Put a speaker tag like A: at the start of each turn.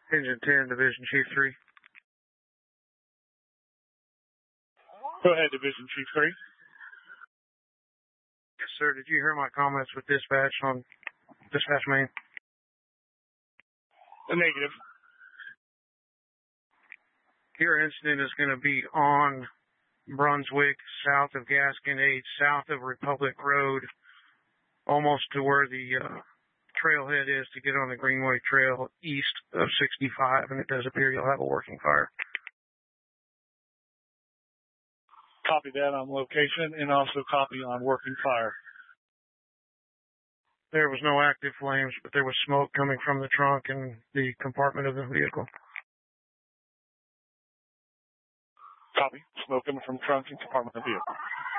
A: Engine 10, Division Chief 3.
B: Go ahead, Division Chief 3.
A: Yes, sir. Did you hear my comments with dispatch on dispatch main?
B: Negative.
A: Your incident is going to be on Brunswick, south of Gaskin 8, south of Republic Road, almost to where the trailhead is to get on the Greenway Trail east of 65, and it does appear you'll have a working fire.
B: Copy that on location, and also copy on working fire.
A: There was no active flames, but there was smoke coming from the trunk and the compartment of the vehicle.
B: Copy. Smoke coming from the trunk and compartment of the vehicle.